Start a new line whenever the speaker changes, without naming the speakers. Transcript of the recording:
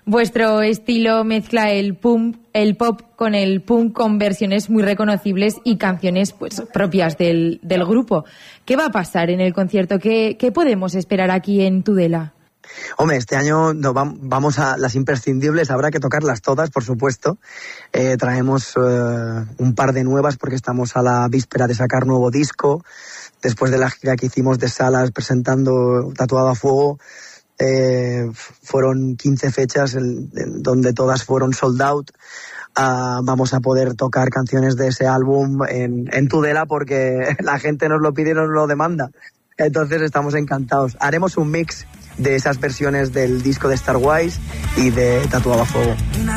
Vuestro estilo mezcla el pop con el punk, con versiones muy reconocibles y canciones pues propias del grupo. ¿Qué va a pasar en el concierto? ¿Qué podemos esperar aquí en Tudela?
Hombre, este año vamos a las imprescindibles, habrá que tocarlas todas, por supuesto. Traemos un par de nuevas porque estamos a la víspera de sacar nuevo disco. Después de la gira que hicimos de salas presentando Tatuado a Fuego, fueron 15 fechas donde todas fueron sold out. Vamos a poder tocar canciones de ese álbum en Tudela porque la gente nos lo pide y nos lo demanda. Entonces estamos encantados. Haremos un mix de esas versiones del disco de Star Wars y de Tatuado a Fuego.